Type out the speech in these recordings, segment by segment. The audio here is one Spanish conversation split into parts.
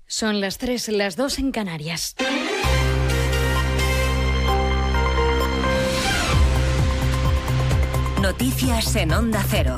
Son las 3, las 2 en Canarias. Noticias en Onda Cero.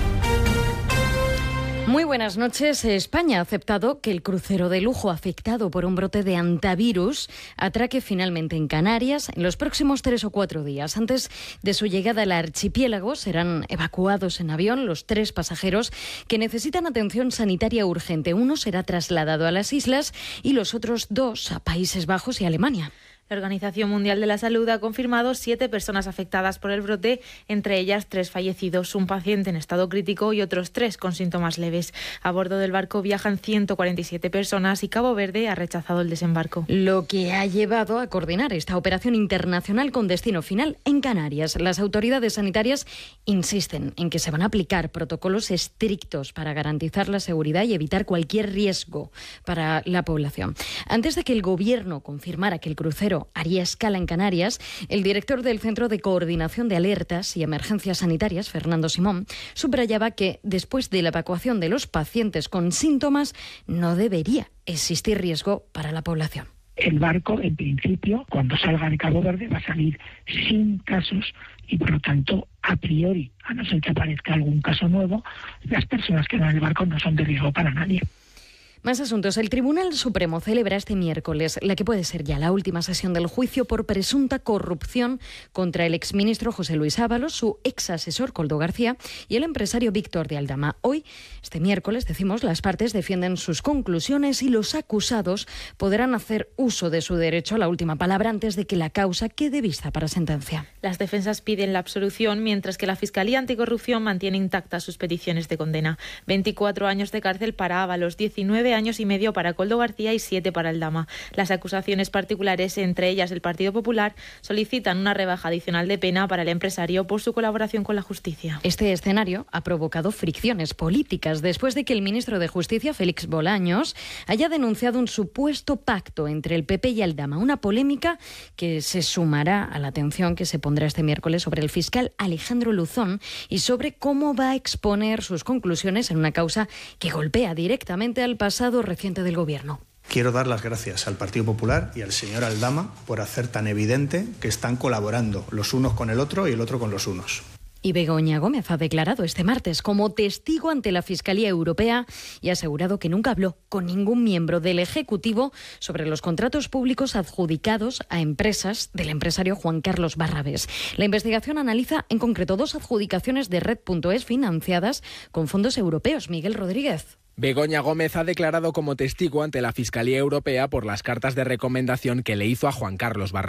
Muy buenas noches. España ha aceptado que el crucero de lujo afectado por un brote de hantavirus atraque finalmente en Canarias en los próximos 3 o 4 días. Antes de su llegada al archipiélago serán evacuados en avión los 3 pasajeros que necesitan atención sanitaria urgente. Uno será trasladado a las islas y los otros 2 a Países Bajos y Alemania. La Organización Mundial de la Salud ha confirmado 7 personas afectadas por el brote, entre ellas 3 fallecidos, un paciente en estado crítico y otros 3 con síntomas leves. A bordo del barco viajan 147 personas y Cabo Verde ha rechazado el desembarco. Lo que ha llevado a coordinar esta operación internacional con destino final en Canarias. Las autoridades sanitarias insisten en que se van a aplicar protocolos estrictos para garantizar la seguridad y evitar cualquier riesgo para la población. Antes de que el Gobierno confirmara que el crucero haría escala en Canarias, el director del Centro de Coordinación de Alertas y Emergencias Sanitarias, Fernando Simón, subrayaba que después de la evacuación de los pacientes con síntomas no debería existir riesgo para la población. El barco, en principio, cuando salga de Cabo Verde, va a salir sin casos y, por lo tanto, a priori, a no ser que aparezca algún caso nuevo, las personas que van en el barco no son de riesgo para nadie. Más asuntos. El Tribunal Supremo celebra este miércoles la que puede ser ya la última sesión del juicio por presunta corrupción contra el exministro José Luis Ábalos, su exasesor Koldo García y el empresario Víctor de Aldama. Hoy, este miércoles, las partes defienden sus conclusiones y los acusados podrán hacer uso de su derecho a la última palabra antes de que la causa quede vista para sentencia. Las defensas piden la absolución, mientras que la Fiscalía Anticorrupción mantiene intactas sus peticiones de condena. 24 años de cárcel para Ábalos, 19 años y medio para Koldo García y 7 para Aldama. Las acusaciones particulares, entre ellas el Partido Popular, solicitan una rebaja adicional de pena para el empresario por su colaboración con la justicia. Este escenario ha provocado fricciones políticas después de que el ministro de Justicia, Félix Bolaños, haya denunciado un supuesto pacto entre el PP y Aldama, una polémica que se sumará a la atención que se pondrá este miércoles sobre el fiscal Alejandro Luzón y sobre cómo va a exponer sus conclusiones en una causa que golpea directamente al pasado reciente del Gobierno. Quiero dar las gracias al Partido Popular y al señor Aldama por hacer tan evidente que están colaborando los unos con el otro y el otro con los unos. Y Begoña Gómez ha declarado este martes como testigo ante la Fiscalía Europea y ha asegurado que nunca habló con ningún miembro del Ejecutivo sobre los contratos públicos adjudicados a empresas del empresario Juan Carlos Barrabés. La investigación analiza en concreto 2 adjudicaciones de Red.es financiadas con fondos europeos. Miguel Rodríguez. Begoña Gómez ha declarado como testigo ante la Fiscalía Europea por las cartas de recomendación que le hizo a Juan Carlos Barrabés.